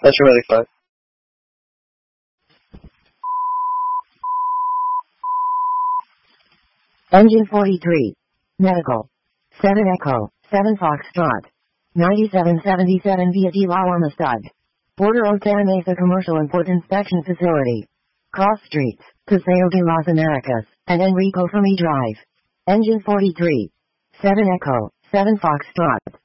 That's really fun. Engine 43. Medical. 7 Echo, 7 Foxtrot. 9777 via D. La Amistad. Border of Santa Mesa Commercial Import Inspection Facility. Cross Streets, Paseo de las Americas, and Enrico Fermi Drive. Engine 43. 7 Echo, 7 Foxtrot.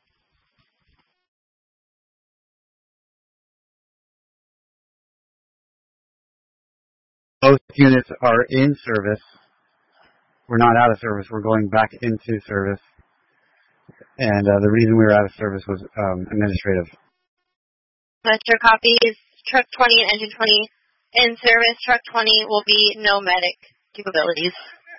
Both units are in service. We're not out of service. We're going back into service. And the reason we were out of service was administrative. Master copies, truck 20 and engine 20 in service. Truck 20 will be no medic capabilities.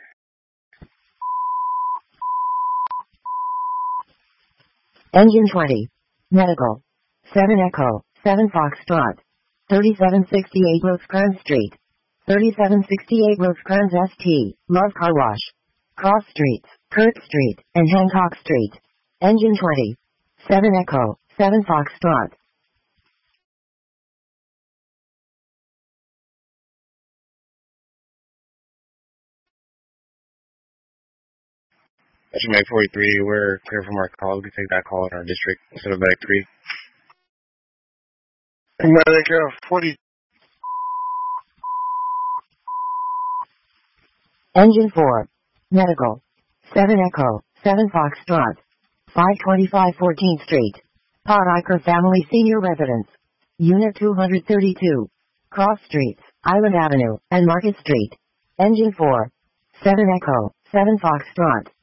Engine 20. Medical. 7 Echo, 7 Foxtrot. 3768 Rosecrans Street. 3768 Rosecrans ST, Love Car Wash. Cross Streets, Kirk Street, and Hancock Street. Engine 20. 7 Echo, 7 Foxtrot. Engine Medic 43, we're clear from our call. We can take that call in our district instead of Medic 3. Medic 40. Engine 4. Medical. 7 Echo, 7 Foxtrot. 525 14th Street. Pod Iker Family Senior Residence. Unit 232. Cross Streets, Island Avenue, and Market Street. Engine 4. 7 Echo, 7 Foxtrot.